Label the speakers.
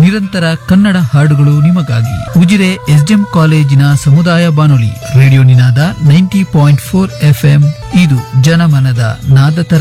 Speaker 1: ನಿರಂತರ ಕನ್ನಡ ಹಾಡುಗಳು ನಿಮಗಾಗಿ. ಉಜಿರೆ ಎಸ್ಡಿಎಂ ಕಾಲೇಜಿನ ಸಮುದಾಯ ಬಾನುಲಿ ರೇಡಿಯೋ ನಿನಾದ 90.4 FM. ಇದು ಜನಮನದ ನಾದ